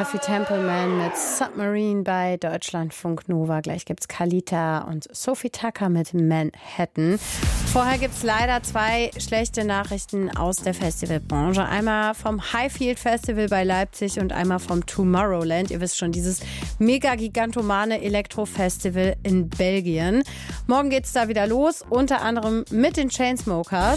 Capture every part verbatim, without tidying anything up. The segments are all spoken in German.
Alfie Templeman mit Submarine bei Deutschlandfunk Nova. Gleich gibt's Kalita und Sophie Tucker mit Manhattan. Vorher gibt's leider zwei schlechte Nachrichten aus der Festivalbranche. Einmal vom Highfield Festival bei Leipzig und einmal vom Tomorrowland. Ihr wisst schon, dieses mega gigantomane Elektro-Festival in Belgien. Morgen geht's da wieder los, unter anderem mit den Chainsmokers.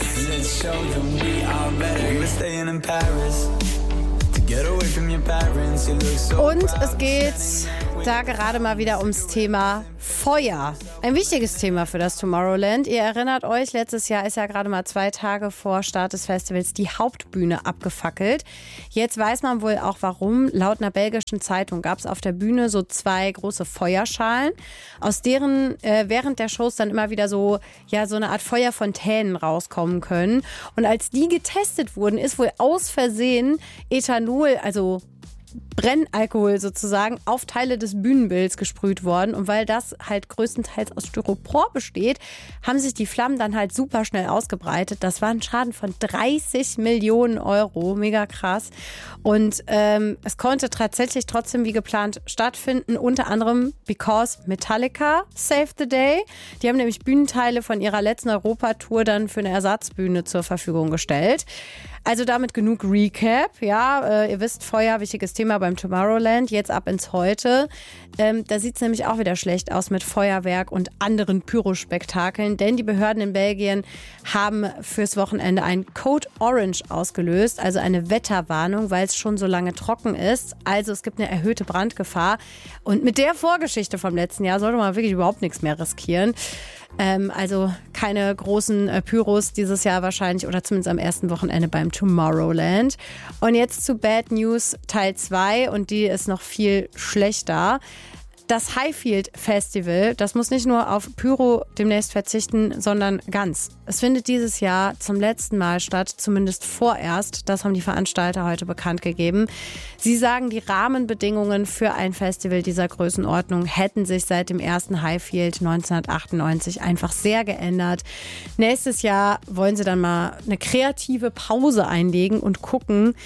Und es geht da gerade mal wieder ums Thema Feuer. Ein wichtiges Thema für das Tomorrowland. Ihr erinnert euch, letztes Jahr ist ja gerade mal zwei Tage vor Start des Festivals die Hauptbühne abgefackelt. Jetzt weiß man wohl auch warum. Laut einer belgischen Zeitung gab es auf der Bühne so zwei große Feuerschalen, aus deren äh, während der Shows dann immer wieder so, ja, so eine Art Feuerfontänen rauskommen können. Und als die getestet wurden, ist wohl aus Versehen Ethanol, also Brennalkohol sozusagen, auf Teile des Bühnenbilds gesprüht worden. Und weil das halt größtenteils aus Styropor besteht, haben sich die Flammen dann halt super schnell ausgebreitet. Das war ein Schaden von dreißig Millionen Euro. Mega krass. Und ähm, es konnte tatsächlich trotzdem wie geplant stattfinden. Unter anderem because Metallica saved the day. Die haben nämlich Bühnenteile von ihrer letzten Europatour dann für eine Ersatzbühne zur Verfügung gestellt. Also damit genug Recap. Ja, äh, ihr wisst, Feuer, wichtiges Thema beim Tomorrowland. Jetzt ab ins Heute. Ähm, da sieht es nämlich auch wieder schlecht aus mit Feuerwerk und anderen Pyrospektakeln. Denn die Behörden in Belgien haben fürs Wochenende ein Code Orange ausgelöst. Also eine Wetterwarnung, weil es schon so lange trocken ist. Also es gibt eine erhöhte Brandgefahr. Und mit der Vorgeschichte vom letzten Jahr sollte man wirklich überhaupt nichts mehr riskieren. Ähm, also keine großen äh, Pyros dieses Jahr wahrscheinlich oder zumindest am ersten Wochenende beim Tomorrowland. Und jetzt zu Bad News Teil zwei und die ist noch viel schlechter. Das Highfield Festival, das muss nicht nur auf Pyro demnächst verzichten, sondern ganz. Es findet dieses Jahr zum letzten Mal statt, zumindest vorerst. Das haben die Veranstalter heute bekannt gegeben. Sie sagen, die Rahmenbedingungen für ein Festival dieser Größenordnung hätten sich seit dem ersten Highfield neunzehnhundertachtundneunzig einfach sehr geändert. Nächstes Jahr wollen sie dann mal eine kreative Pause einlegen und gucken,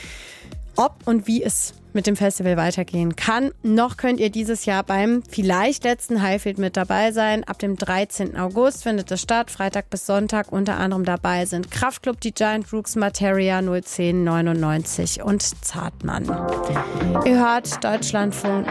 ob und wie es mit dem Festival weitergehen kann. Noch könnt ihr dieses Jahr beim vielleicht letzten Highfield mit dabei sein. Ab dem dreizehnten August findet es statt, Freitag bis Sonntag. Unter anderem dabei sind Kraftklub, die Giant Rooks, Materia, null zehn neunundneunzig und Zartmann. Ihr hört Deutschlandfunk